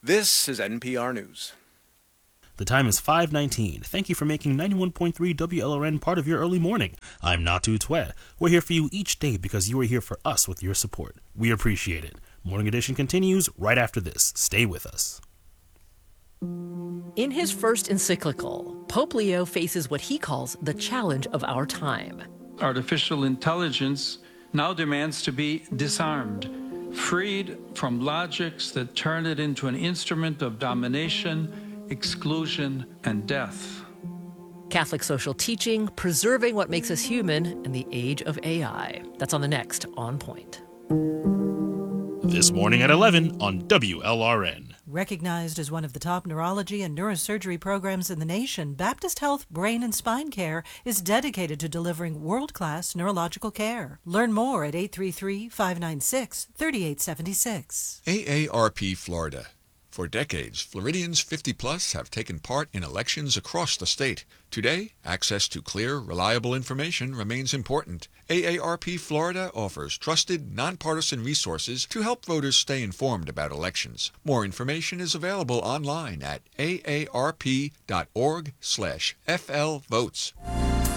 This is NPR News. The time is 5:19. Thank you for making 91.3 WLRN part of your early morning. I'm Natu Twe. We're here for you each day because you are here for us with your support. We appreciate it. Morning Edition continues right after this. Stay with us. In his first encyclical, Pope Leo faces what he calls the challenge of our time. Artificial intelligence now demands to be disarmed, freed from logics that turn it into an instrument of domination, exclusion, and death. Catholic social teaching, preserving what makes us human in the age of AI. That's on the next On Point. This morning at 11 on WLRN. Recognized as one of the top neurology and neurosurgery programs in the nation, Baptist Health Brain and Spine Care is dedicated to delivering world-class neurological care. Learn more at 833-596-3876. AARP Florida. For decades, Floridians 50-plus have taken part in elections across the state. Today, access to clear, reliable information remains important. AARP Florida offers trusted, nonpartisan resources to help voters stay informed about elections. More information is available online at aarp.org/flvotes.